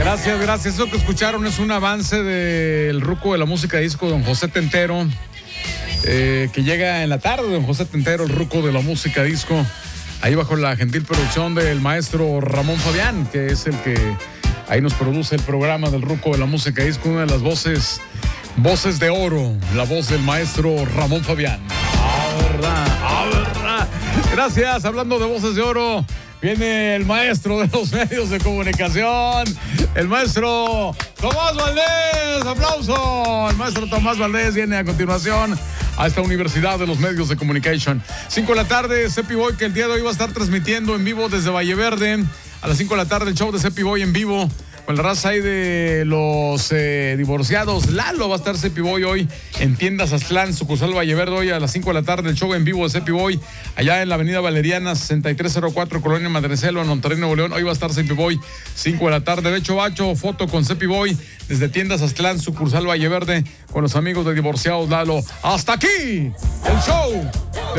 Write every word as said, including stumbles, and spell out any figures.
Gracias, gracias. Eso que escucharon es un avance del ruco de la música disco, don José Tentero, eh, que llega en la tarde, don José Tentero, el ruco de la música disco, ahí bajo la gentil producción del maestro Ramón Fabián, que es el que ahí nos produce el programa del ruco de la música disco, una de las voces, voces de oro, la voz del maestro Ramón Fabián. Ah, verdad, ah, verdad. Gracias, hablando de voces de oro, viene el maestro de los medios de comunicación, el maestro Tomás Valdés. ¡Aplauso! El maestro Tomás Valdés viene a continuación a esta Universidad de los Medios de Comunicación. cinco de la tarde, Cepi Boy, que el día de hoy va a estar transmitiendo en vivo desde Valle Verde. A las cinco de la tarde, el show de Cepi Boy en vivo, con la raza ahí de los eh, divorciados. Lalo va a estar Cepi Boy hoy en Tiendas Aztlán, sucursal Valle Verde, hoy a las cinco de la tarde, el show en vivo de Cepi Boy, allá en la avenida Valeriana, sesenta y tres cero cuatro, Colonia Madrecelo, en Monterrey, Nuevo León. Hoy va a estar Cepi Boy, cinco de la tarde. De hecho, Bacho, foto con Cepi Boy desde Tiendas Aztlán, sucursal Valle Verde, con los amigos de divorciados Lalo. ¡Hasta aquí el show!